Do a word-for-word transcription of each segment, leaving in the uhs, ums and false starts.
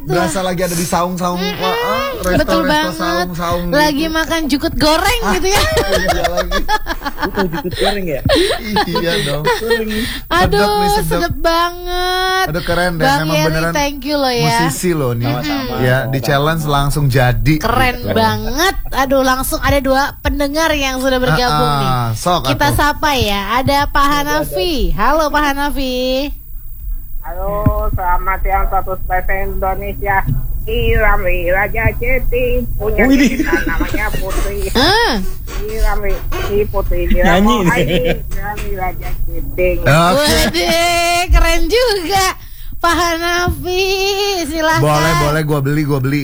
tuh. Berasa lagi ada di saung-saung. Mm-mm. Wah, ah, resto, Betul resto, banget. saung-saung Lagi gitu. makan jukut goreng Ah, gitu ya. Iya lagi. Itu jukut goreng ya? Iya dong. Aduh, Sedap nih, sedap. sedap banget. Aduh keren deh, Bang memang Yeri, beneran thank you loh ya. musisi loh nih. Sama-sama. Ya, di challenge langsung jadi. Keren gitu. banget. Aduh, langsung ada dua pendengar yang sudah bergabung Ah, nih. ah, sok Kita atuh. sapa ya. Ada Pak Hanafi. Halo Pak Hanafi. Halo, selamat siang satu spesies Indonesia. Irami Raja Ceti punya Oh, ini. cerita namanya Putri. Ah, Irami si Putri Nyanyi Diramo nih. ini Irami Raja Ceti. Oke. waduh, keren juga. Pak Hanafi, silakan. Boleh, boleh gua beli, gua beli.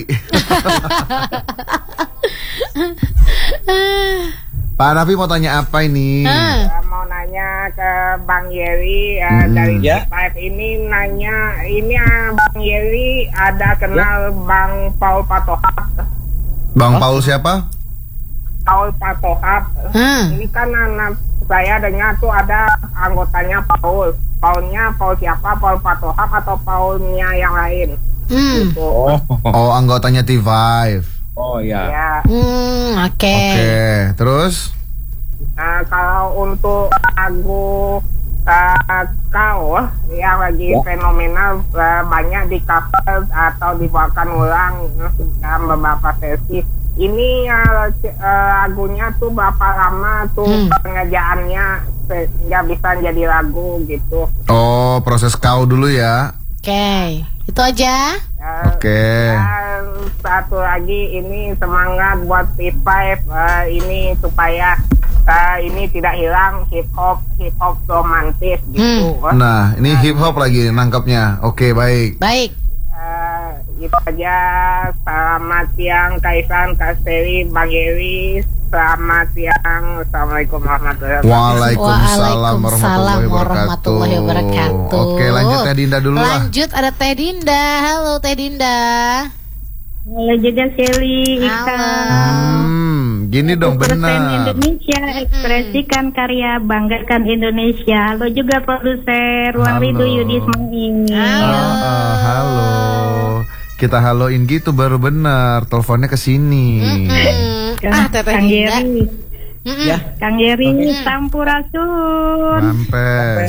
Pak Hanafi mau tanya apa ini? Ah, Saya mau nanya ke Bang Yeri eh, Hmm. dari Ya. Five ini nanya ini ah, Bang Yeri ada kenal Bang Paul Patohap. Bang Paul siapa? Paul Patohap. ah. Ini kan anak saya dengar tuh ada anggotanya Paul. Paulnya Paul siapa? Paul Patohap atau Paulnya yang lain? Hmm. Gitu. Oh, Oh, anggotanya T lima. oh ya. Ya. Hmm, oke. Oke, terus? Nah, kalau untuk lagu uh, kau yang lagi Ya. fenomenal uh, banyak di cover atau dibawakan ulang dalam beberapa versi. Ini uh, c- uh, lagunya tuh berapa lama tuh Hmm. pengerjaannya sehingga bisa jadi lagu gitu. Oh, proses kau dulu ya. Oke. Itu aja. Ya, Oke. Dan satu lagi ini semangat buat P lima uh, ini supaya uh, ini tidak hilang hip hop hip hop romantis gitu. Nah, ini hip hop lagi nangkapnya. Oke, baik. Baik. Uh, itu aja. Selamat siang Kaisan, Kasteri, Bang Yeri. Selamat siang. Assalamualaikum warahmatullahi wabarakatuh. Waalaikumsalam warahmatullahi warahmatullahi wabarakatuh. wabarakatuh. Oke, lanjut Teh Dinda dulu lah. Lanjut ada Teh Dinda. Halo Teh Dinda. Halo juga Shelly, Ika. Hmm, gini dong Persen benar. Indonesia, ekspresikan karya, banggakan Indonesia. Halo juga produser Halo. Walidu Yudi Ismail. Halo. Ah, ah, halo. Kita haloin gitu baru benar. Teleponnya ke sini. Mm-mm. Ah, Teh Kang Dinda. Yeri, Mm-mm. Ya. Kang Yeri, Sampurasun. Mampes.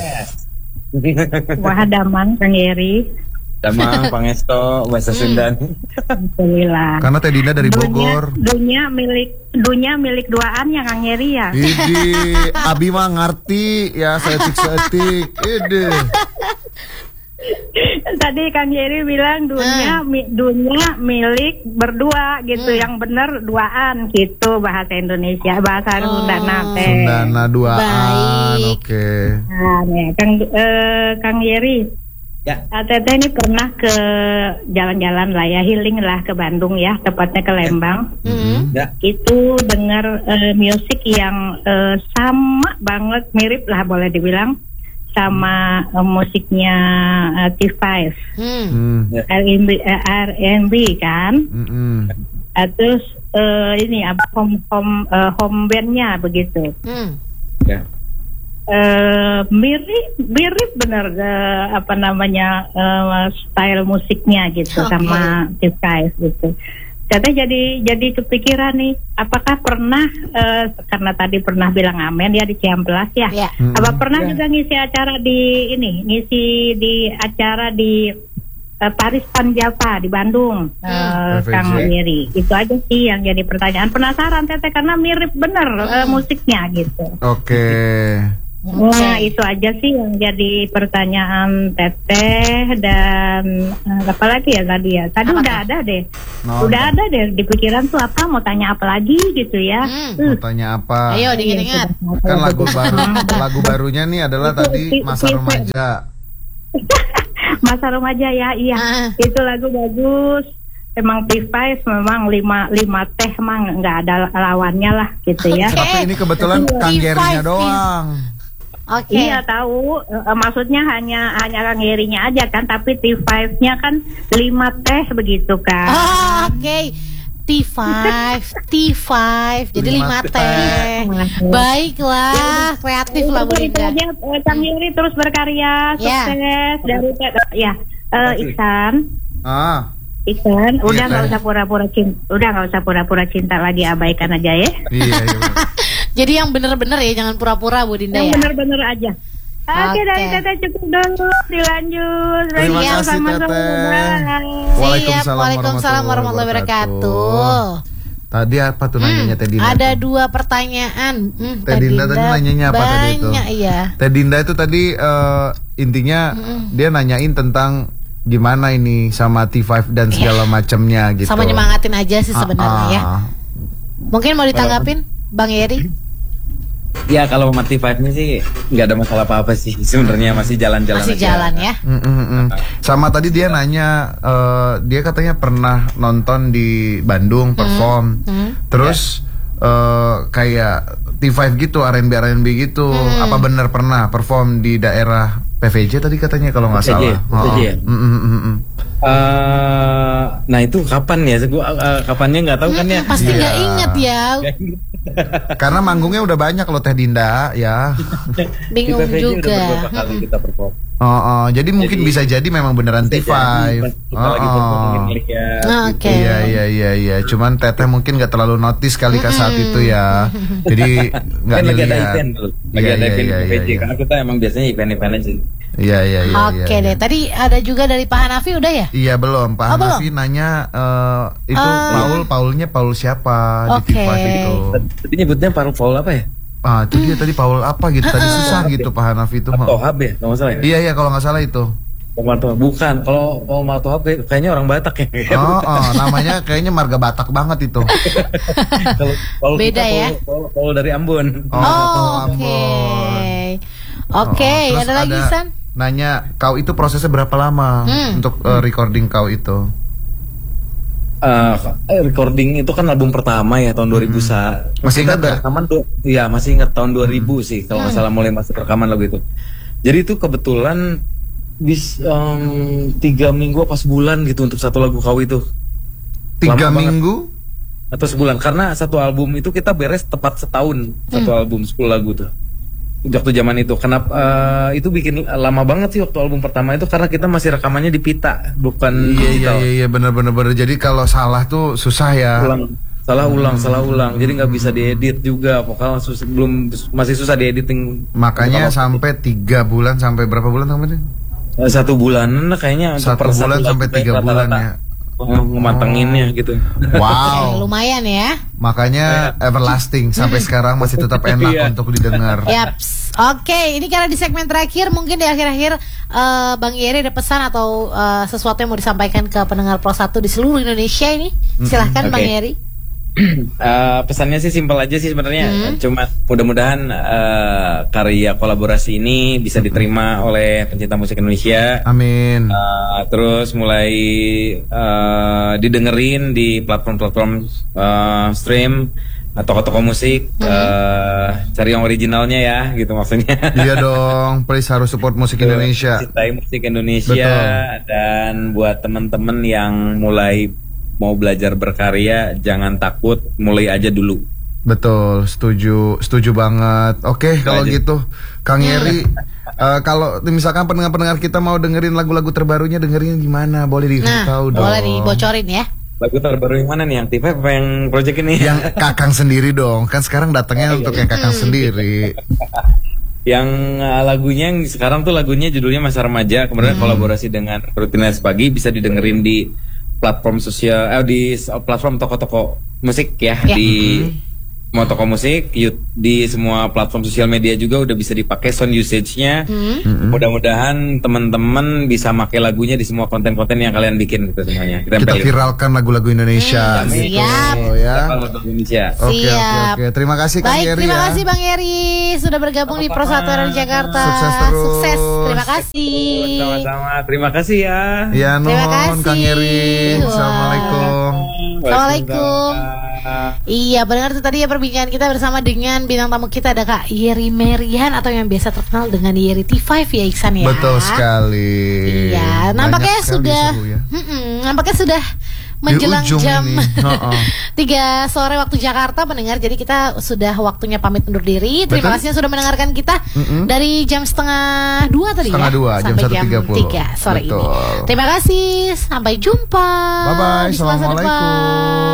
Wahadaman, Kang Yeri. Damang Pangesto bahasa Sundan. Alhamdulillah. Karena Teh Dinda dari Dunia, Bogor. dunia milik dunia milik duaan ya Kang Yeri ya. Idi, Abi mah ngerti ya seetik-seetik. Ide. Tadi Kang Yeri bilang dunia mi- dunia milik berdua gitu, Hmm. yang benar duaan gitu bahasa Indonesia, bahasa Oh. Sundana teh. Sundana duaan. Baik. Oke. Nah, nih, Kang eh, Kang Yeri, Ya. eh, Teteh ini pernah ke jalan-jalan lah ya, healing lah ke Bandung ya, tepatnya ke Lembang. Mm-mm. Ya. Itu dengar eh, musik yang eh, sama banget, mirip lah boleh dibilang sama eh, musiknya eh, T lima. Hmm. Hmm. R and B, eh, R and B kan. Mm-mm. Eh, terus eh, ini apa home home eh, home bandnya begitu. Hmm. Ya. Eh, mirip mirip benar eh, apa namanya eh, style musiknya gitu Oke. sama T lima gitu. Jadi jadi jadi kepikiran nih, apakah pernah eh, karena tadi pernah bilang amen ya di Ciamplas ya. Ya. Mm-mm. Apa pernah Ya. juga ngisi acara di ini, ngisi di acara di eh, Paris Panjava di Bandung, eh, P V J. Kang Yeri. Itu aja sih yang jadi pertanyaan. Penasaran Teteh karena mirip bener eh, musiknya gitu. Oke. Nah itu aja sih yang jadi pertanyaan Teteh dan eh, apa lagi ya tadi ya. Tadi Apa udah tuh? ada deh, No, udah ada deh di pikiran tuh apa mau tanya apa lagi gitu ya. Hmm. Mau tanya apa? Ayo diingat-ingat. Kan lagu baru, lagu barunya nih adalah tadi Masa Remaja. Masa remaja ya, iya. Ah. Itu lagu bagus. Emang T lima memang lima lima teh emang nggak ada lawannya lah gitu ya. Oke. Tapi ini kebetulan T Kang Gerinya lima. doang. Oke. Iya tahu, Eh, maksudnya hanya hanya Kang Yerinya aja kan, tapi T lima-nya kan lima teh begitu kan. Oh, oke. T lima, T lima, jadi Lima lima teh. teh. Baiklah, kreatif lah Bu Itu Dinda. aja, eh, Kang Yeri terus berkarya, Ya. sukses dari ya. Eh, Iksan, Ah, Ikan, udah Iya, nggak Teh. usah pura-pura cinta, udah nggak usah pura-pura cinta lagi, abaikan aja ya. Iya, iya. Jadi yang bener-bener ya, jangan pura-pura Bu Dinda Yang ya. bener-bener aja. Oke, Oke. dari Teteh cukup dulu, dilanjut. Terima Rachel kasih, sama Teteh. Bye. Waalaikumsalam Siap, Waalaikumsalam warahmatullahi wabarakatuh. Tadi apa tuh nanyanya Teh Dinda? Ada tuh? dua pertanyaan. Hmm, Teh Dinda tadi nanyanya apa tadi itu? Banyak iya. Teh Dinda itu tadi eh, intinya dia nanyain tentang gimana ini sama T lima dan segala macamnya gitu. Sama nyemangatin aja sih sebenarnya Ah, ya. ah. Mungkin mau ditanggapin Bang Yeri? Ya kalau sama T lima-nya sih nggak ada masalah apa-apa sih. Sebenarnya masih jalan-jalan Masih aja. jalan ya. Mm, mm, mm. Sama tadi dia nanya, eh, dia katanya pernah nonton di Bandung perform, hmm. terus eh, kayak T lima gitu, R and B R and B gitu. Hmm. Apa benar pernah perform di daerah P V J tadi katanya kalau nggak P V J, salah. P V J Oh, ya? oh. Mm, mm, mm, mm. Eh, nah itu kapan ya? Gua eh, kapannya nggak tahu kan ya. Hmm, pasti Iya. nggak inget ya. Karena manggungnya udah banyak loh Teh Dinda ya. Bingung Di P V J udah juga. beberapa kali kita perform. Oh, oh, jadi mungkin Jadi- bisa jadi memang beneran T Bisa lima. jadi, pas kita lagi perform mungkin ngeliat Oke. gitu. Iya iya iya iya. Cuman Teteh mungkin nggak terlalu notice kali ke saat itu ya. Jadi nggak Kan lagi ada dilihat. event dulu. Lagi Iya, ada iya, event iya, di P V J iya, karena kita emang biasanya event-event aja. Iya iya iya. Oke iya, deh. iya. Tadi ada juga dari Pak Hanafi udah ya? Iya belum. Pak Oh, Hanafi nanya eh, itu Ah. Paul Paulnya Paul siapa Oke. di T lima itu. Tadi nyebutnya Paul Paul apa ya? Ah itu dia tadi Paul apa gitu. Tadi susah gitu Pak Hanafi itu. Matohab ya? Kalau nggak salah ya? Iya iya kalau nggak salah itu. Paul Matohab. Bukan. Kalau Paul Matohab kayak- kayaknya orang Batak ya. Oh, oh namanya kayaknya marga Batak banget itu. Kalau Paul Beda kita, ya? Paul, Paul, Paul dari Ambon. Oh, Oh, Ambon. Oke. Oh, Oke, terus ada lagi San? Nanya kau itu prosesnya berapa lama Hmm. untuk eh, recording kau itu? Eh, eh, recording itu kan album pertama ya tahun dua ribu sa. Masih Kita ingat nggak? rekaman tuh, iya masih ingat tahun dua ribu sih kalau nggak salah mulai masuk rekaman lagu itu. Jadi itu kebetulan bis em, tiga minggu apa sebulan gitu untuk satu lagu kau itu. Tiga Lama banget. minggu? Atau sebulan karena satu album itu kita beres tepat setahun satu album sepuluh lagu tuh waktu zaman itu. Kenapa eh, itu bikin lama banget sih waktu album pertama itu karena kita masih rekamannya di pita bukan Iya iya digital. iya iya benar benar benar. Jadi kalau salah tuh susah ya. Ulang salah ulang salah ulang jadi nggak bisa diedit juga vokal sus- belum masih susah diediting. Makanya sampai tiga bulan sampai berapa bulan sampai Eh, satu bulan kayaknya untuk Satu per bulan lagu sampai kayak tiga rata-rata bulan ya. nge- ngemantenginnya gitu. Eh, Wow. lumayan ya. Makanya everlasting sampai sekarang masih tetap enak Iya. untuk didengar. Yaps. Oke, ini karena di segmen terakhir mungkin di akhir-akhir eh, Bang Yeri ada pesan atau eh, sesuatu yang mau disampaikan ke pendengar Pro satu di seluruh Indonesia ini. Silahkan Oke. Bang Yeri. Eh, pesannya sih simpel aja sih sebenarnya. Cuma mudah-mudahan eh, karya kolaborasi ini bisa diterima oleh pencinta musik Indonesia. Amin. Eh, terus mulai eh, didengerin di platform-platform eh, stream atau toko-toko musik. eh, cari yang originalnya ya, gitu maksudnya. Iya dong, please harus support musik Indonesia. Cintai musik Indonesia. Betul. Dan buat teman-teman yang mulai mau belajar berkarya, jangan takut, mulai aja dulu. Betul, setuju, setuju banget. Oke, kalau aja. gitu, Kang Yeri, eh, kalau misalkan pendengar-pendengar kita mau dengerin lagu-lagu terbarunya, dengerin gimana? Boleh dikasih Nah, tahu dong. boleh dibocorin ya. Lagu terbaru yang mana nih? Yang T lima apa yang project ini? Yang Kakang sendiri dong, kan sekarang datangnya Oh, iya. untuk yang Kakang sendiri. Yang uh, lagunya yang sekarang tuh lagunya judulnya Masa Remaja, kemudian kolaborasi dengan Rutinitas Pagi, bisa didengerin di platform sosial, eh, di s- platform toko-toko musik ya, Ya. di semua toko musik, yu- di semua platform sosial media juga udah bisa dipakai sound usage-nya. Mudah-mudahan teman-teman bisa pakai lagunya di semua konten-konten yang kalian bikin gitu semuanya. Kita tempelin. viralkan lagu-lagu Indonesia. Hmm, gitu, siap. ya. Lagu Indonesia. Oke oke Siap. oke. Terima kasih Kang Baik, Yeri terima ya. kasih Bang Yeri sudah bergabung di Pro satu R Jakarta. Sukses terus. Sukses. Terima kasih. Sama-sama. Terima kasih ya. Ya Terima nuhun Kang kasih. Yeri. Wah. Assalamualaikum. Assalamualaikum. Iya, benar itu tadi ya perbincangan kita bersama dengan bintang tamu kita ada Kak Yeri Merian atau yang biasa terkenal dengan Yeri T lima ya Iksan ya. Betul sekali. Iya, Banyak nampaknya sekali sudah, seru ya. Mm-mm, nampaknya sudah menjelang ujung jam ini. Heeh. tiga sore waktu Jakarta mendengar. Jadi kita sudah waktunya pamit undur diri. Terima Betul. kasih yang sudah mendengarkan kita Mm-mm. dari jam setengah dua tadi Setengah ya dua, jam sampai satu jam tiga puluh. tiga sore Betul. ini. Terima kasih. Sampai jumpa. Bye bye. di Selasa depan. Assalamualaikum.